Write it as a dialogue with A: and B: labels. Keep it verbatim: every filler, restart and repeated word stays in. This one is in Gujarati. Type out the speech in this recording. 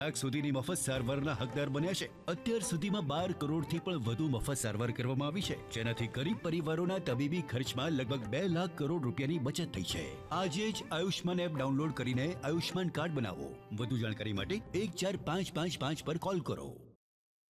A: લાખ સુધીની મફત સારવારના હકદાર બન્યા છે. અત્યાર સુધીમાં બાર કરોડથી પણ વધુ મફત સારવાર કરવામાં આવી છે, જેનાથી ગરીબ પરિવારોના તબીબી ખર્ચમાં લગભગ બે લાખ કરોડ રૂપિયાની બચત થઈ છે. આજે જ આયુષ્માન એપ ડાઉનલોડ કરીને આયુષ્માન કાર્ડ બનાવો. વધુ જાણકારી માટે એક ચાર પાંચ પાંચ પાંચ પર કોલ કરો.